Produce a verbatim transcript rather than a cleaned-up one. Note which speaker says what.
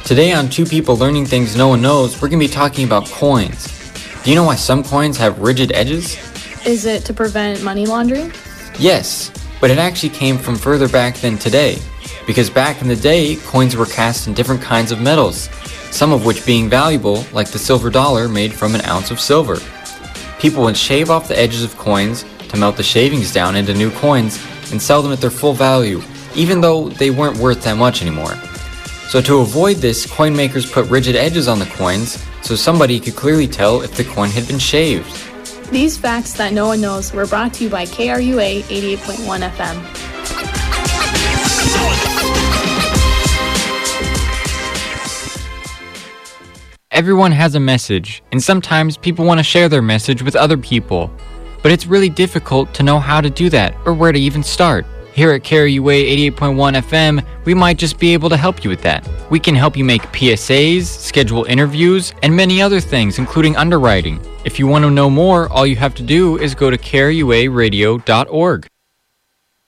Speaker 1: Today on Two People Learning Things No One Knows, we're going to be talking about coins. Do you know why some coins have rigid edges?
Speaker 2: Is it to prevent money laundering?
Speaker 1: Yes, but it actually came from further back than today. Because back in the day, coins were cast in different kinds of metals, some of which being valuable, like the silver dollar made from an ounce of silver. People would shave off the edges of coins to melt the shavings down into new coins and sell them at their full value, even though they weren't worth that much anymore. So to avoid this, coin makers put rigid edges on the coins so somebody could clearly tell if the coin had been shaved.
Speaker 2: These facts that no one knows were brought to you by K R U A eighty-eight point one F M.
Speaker 3: Everyone has a message, and sometimes people want to share their message with other people. But it's really difficult to know how to do that or where to even start. Here at K R U A eighty-eight point one F M, we might just be able to help you with that. We can help you make P S As, schedule interviews, and many other things, including underwriting. If you want to know more, all you have to do is go to K R U A radio dot org.